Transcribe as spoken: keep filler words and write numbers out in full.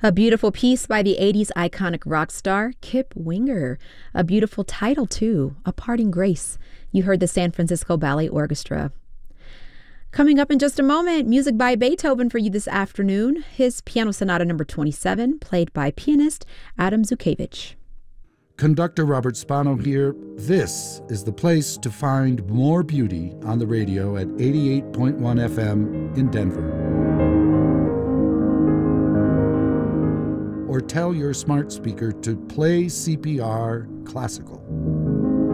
A beautiful piece by the eighties iconic rock star, Kip Winger. A beautiful title, too, A Parting Grace. You heard the San Francisco Ballet Orchestra. Coming up in just a moment, music by Beethoven for you this afternoon. His Piano Sonata number twenty-seven, played by pianist Adam Zukevich. Conductor Robert Spano here. This is the place to find more beauty on the radio at eighty-eight point one F M in Denver. Or tell your smart speaker to play C P R Classical.